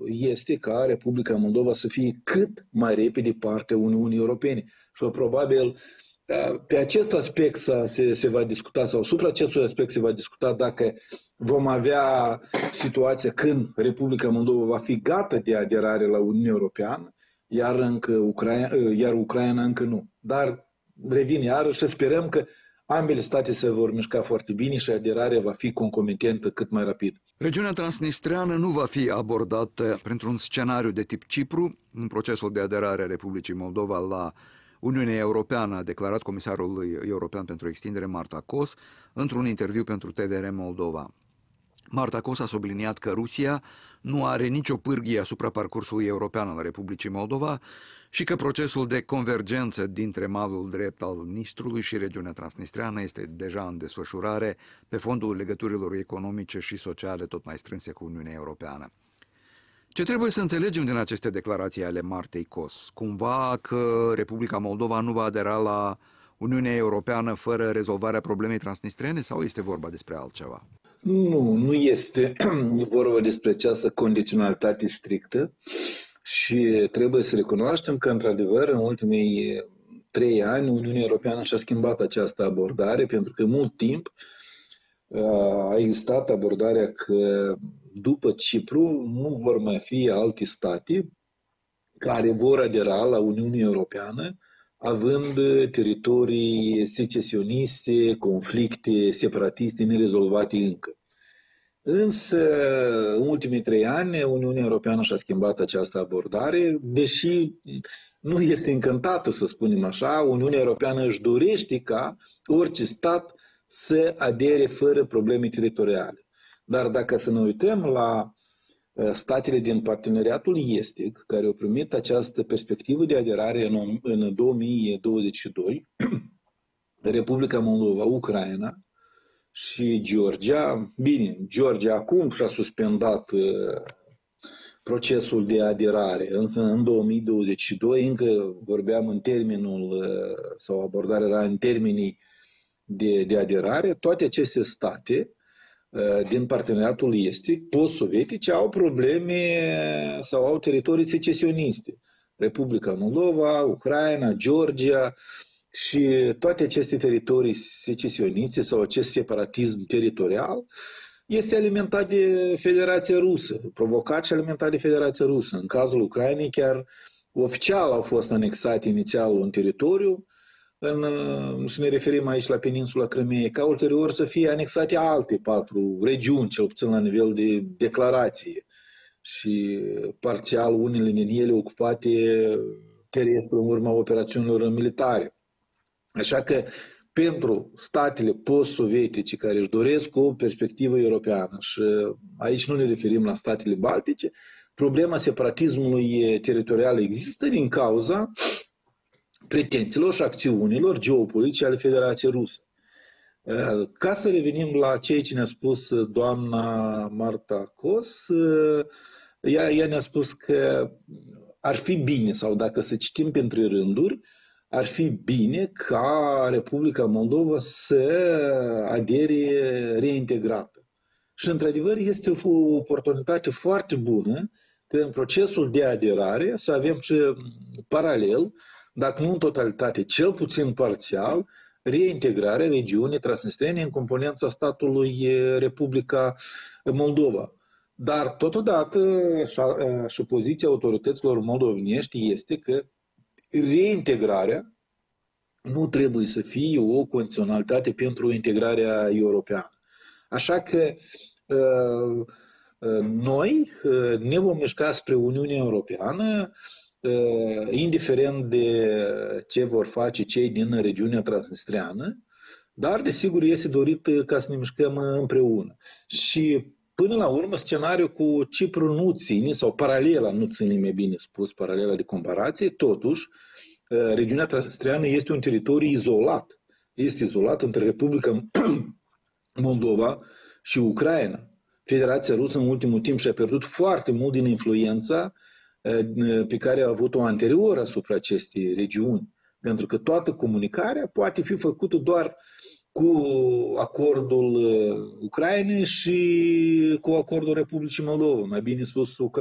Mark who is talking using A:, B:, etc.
A: este ca Republica Moldova să fie cât mai repede partea Uniunii Europene. Și probabil pe acest aspect se va discuta, sau supra acestui aspect se va discuta dacă vom avea situația când Republica Moldova va fi gata de aderare la Uniunea Europeană, iar Ucraina încă nu. Dar revin iarăși și sperăm că ambele state se vor mișca foarte bine și aderarea va fi concomitentă cât mai rapid.
B: Regiunea transnistreană nu va fi abordată printr-un scenariu de tip Cipru în procesul de aderare a Republicii Moldova la Uniunea Europeană, a declarat comisarul european pentru extindere Marta Kos într-un interviu pentru TVR Moldova. Marta Kos a subliniat că Rusia nu are nicio pârghie asupra parcursului european al Republicii Moldova și că procesul de convergență dintre malul drept al Nistrului și regiunea transnistreană este deja în desfășurare pe fondul legăturilor economice și sociale tot mai strânse cu Uniunea Europeană. Ce trebuie să înțelegem din aceste declarații ale Martei Kos? Cumva că Republica Moldova nu va adera la Uniunea Europeană fără rezolvarea problemei transnistrene sau este vorba despre altceva?
A: Nu este vorba despre această condiționalitate strictă și trebuie să recunoaștem că, într-adevăr, în ultimii 3 ani, Uniunea Europeană și-a schimbat această abordare, pentru că mult timp a existat abordarea că după Cipru nu vor mai fi alte state care vor adera la Uniunea Europeană având teritorii secesioniste, conflicte separatiste nerezolvate încă. Însă, în ultimii 3 ani, Uniunea Europeană și-a schimbat această abordare, deși nu este încântată, să spunem așa, Uniunea Europeană își dorește ca orice stat să adere fără probleme teritoriale. Dar dacă să ne uităm la statele din parteneriatul estic, care au primit această perspectivă de aderare în 2022, Republica Moldova, Ucraina și Georgia. Bine, Georgia acum și-a suspendat procesul de aderare, însă în 2022 încă vorbeam în termenul, sau abordarea era în termenii de aderare. Toate aceste state din parteneriatul estic, post-sovietice, au probleme sau au teritorii secesioniste. Republica Moldova, Ucraina, Georgia și toate aceste teritorii secesioniste sau acest separatism teritorial este alimentat de Federația Rusă, provocat și alimentat de Federația Rusă. În cazul Ucrainei chiar oficial au fost anexate inițial un teritoriu, și ne referim aici la peninsula Crimeei, ca ulterior să fie anexate alte 4 regiuni, cel puțin la nivel de declarație, și parțial unele din ele ocupate terestru în urma operațiunilor militare. Așa că pentru statele post-sovietice care își doresc o perspectivă europeană, și aici nu ne referim la statele baltice, problema separatismului teritorial există din cauza pretențiilor și acțiunilor geopolitice ale Federației Rusă. Ca să revenim la ceea ce ne-a spus doamna Marta Kos, ea ne-a spus că ar fi bine, sau dacă să citim printre rânduri, ar fi bine ca Republica Moldova să adere reintegrată. Și într-adevăr este o oportunitate foarte bună că în procesul de aderare să avem și paralel, dacă nu în totalitate, cel puțin parțial, reintegrarea regiunii transnistrene în componența statului Republica Moldova. Dar totodată și poziția autorităților moldovenești este că reintegrarea nu trebuie să fie o condiționalitate pentru integrarea europeană. Așa că noi ne vom mișca spre Uniunea Europeană, indiferent de ce vor face cei din regiunea transnistreană, dar desigur este dorit ca să ne mișcăm împreună. Și până la urmă scenariul cu Cipru nu ține, sau paralela nu ține, mai bine spus, paralela de comparație, totuși regiunea transnistreană este un teritoriu izolat. Este izolat între Republica Moldova și Ucraina. Federația Rusă în ultimul timp și-a pierdut foarte mult din influența pe care a avut-o anterior asupra acestei regiuni. Pentru că toată comunicarea poate fi făcută doar cu acordul Ucrainei și cu acordul Republicii Moldova, mai bine spus